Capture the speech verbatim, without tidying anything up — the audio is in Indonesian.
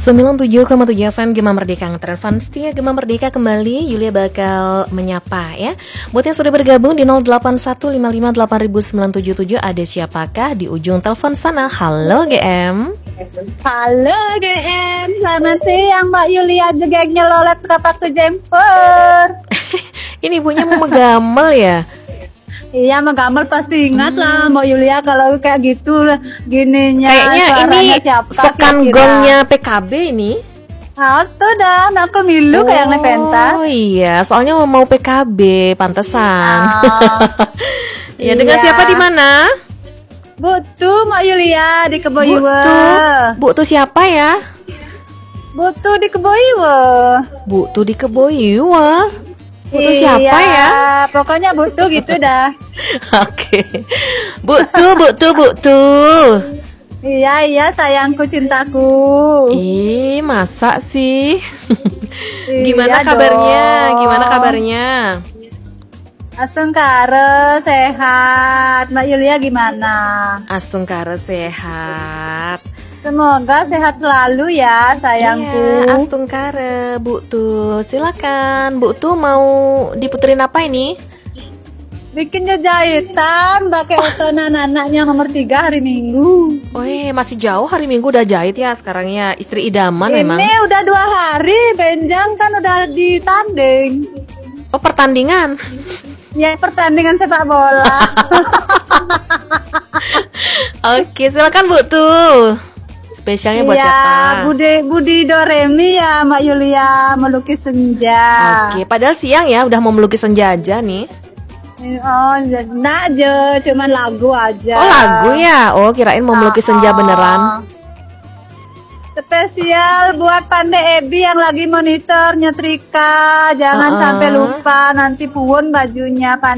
sembilan puluh tujuh koma tujuh F M Gema Merdeka Ngetren Setia Gema Merdeka kembali. Yulia bakal menyapa ya. Buat yang sudah bergabung di nol delapan satu lima lima delapan sembilan tujuh tujuh, ada siapakah di ujung telepon sana? Halo G M. Halo G M, selamat siang Mbak Yulia, juga nyelolet sekapak ke jemper. Ini ibunya mau megamel ya? Iya, megamel pasti ingat hmm. lah Mbak Yulia kalau kayak gitu gininya. Kayaknya ini sekan gongnya P K B ini. Ah, tuh dah, aku milu oh, kayak pentas. Oh iya, soalnya mau P K B, pantesan. Oh, ya, dengan iya. siapa di mana? Bu tuh Mbak Yulia di Keboiwe. Bu tuh, Bu tuh siapa ya? Bu tuh di Keboiwe. Bu tuh di Keboiwe. Butuh iya, siapa ya? Pokoknya butuh gitu dah. Oke. Butuh, butuh, butuh. Iya, iya sayangku, cintaku. Ih, masa sih? Iya Gimana kabarnya? dong. Gimana kabarnya? Astungkare sehat. Mbak Yulia gimana? Astungkare sehat. Semoga sehat selalu ya sayangku. Iya, Astungkare, Bu tuh. Silakan, Bu tuh mau diputerin apa ini? Bikin jahitan, pakai otonan anaknya nomor tiga hari Minggu. Oh, eh, masih jauh hari Minggu udah jahit ya sekarang ya. Istri idaman Ini memang. Ini udah dua hari, Benjang kan udah ditanding. Oh, pertandingan. Ya, pertandingan sepak bola. Oke, silakan Bu tuh. Spesialnya buat iya, siapa? Budi Budi Doremi ya Mbak Yulia, melukis senja. Oke, padahal siang ya udah mau melukis senja aja nih. Oh, enggak aja, cuman lagu aja. Oh, lagu ya? Oh, kirain mau melukis senja beneran. Spesial buat Pandai Ebi yang lagi monitor nyetrika. Jangan uh -uh. sampai lupa nanti puun bajunya Pandai